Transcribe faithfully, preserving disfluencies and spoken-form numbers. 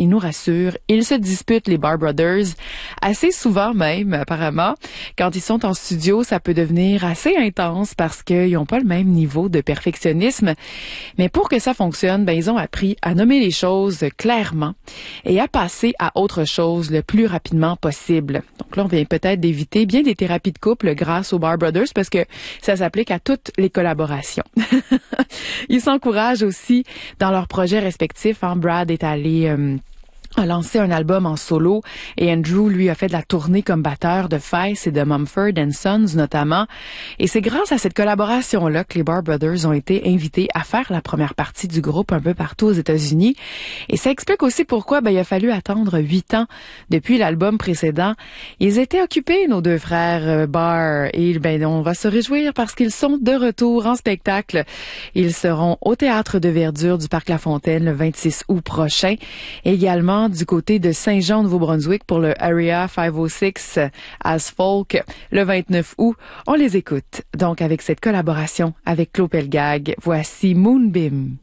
ils nous rassurent. Ils se disputent, les Barr Brothers, assez souvent même, apparemment. Quand ils sont en studio, ça peut devenir assez intense parce qu'ils n'ont pas le même niveau de perfectionnisme. Mais pour que ça fonctionne, ben, ils ont appris à nommer les choses clairement et à passer à autre chose le plus rapidement possible. Donc là, on vient peut-être d'éviter bien des thérapies de couple grâce aux Barr Brothers parce que ça s'applique à toutes les collaborations. Ils s'encouragent aussi dans leurs projets respectifs. Hein. Brad est allé... Euh, a lancé un album en solo et Andrew, lui, a fait de la tournée comme batteur de Feist et de Mumford and Sons notamment. Et c'est grâce à cette collaboration-là que les Barr Brothers ont été invités à faire la première partie du groupe un peu partout aux États-Unis. Et ça explique aussi pourquoi ben, il a fallu attendre huit ans depuis l'album précédent. Ils étaient occupés, nos deux frères Barr, et ben, on va se réjouir parce qu'ils sont de retour en spectacle. Ils seront au Théâtre de Verdure du Parc La Fontaine le vingt-six août prochain. Également du côté de Saint-Jean, Nouveau-Brunswick pour le Area cinq cent six As Folk le vingt-neuf août. On les écoute. Donc avec cette collaboration avec Claude Pelgag, voici Moonbeam.